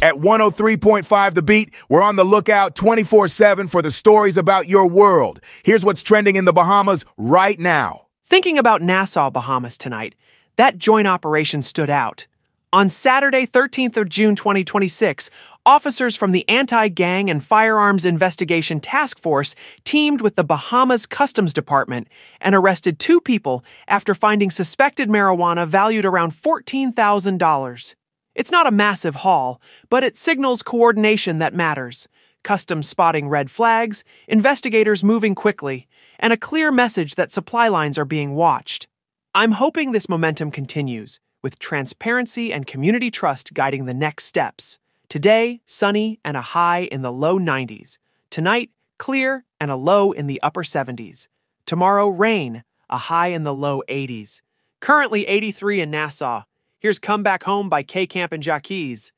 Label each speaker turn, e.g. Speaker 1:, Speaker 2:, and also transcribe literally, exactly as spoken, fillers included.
Speaker 1: At one oh three point five The Beat, we're on the lookout twenty-four seven for the stories about your world. Here's what's trending in the Bahamas right now.
Speaker 2: Thinking about Nassau, Bahamas tonight, that joint operation stood out. On Saturday, thirteenth of June twenty twenty-six, officers from the Anti-Gang and Firearms Investigation Task Force teamed with the Bahamas Customs Department and arrested two people after finding suspected marijuana valued around fourteen thousand dollars. It's not a massive haul, but it signals coordination that matters. Customs spotting red flags, investigators moving quickly, and a clear message that supply lines are being watched. I'm hoping this momentum continues, with transparency and community trust guiding the next steps. Today, sunny and a high in the low nineties. Tonight, clear and a low in the upper seventies. Tomorrow, rain, a high in the low eighties. Currently eighty-three in Nassau. Here's Come Back Home by K-Camp and Jaquez.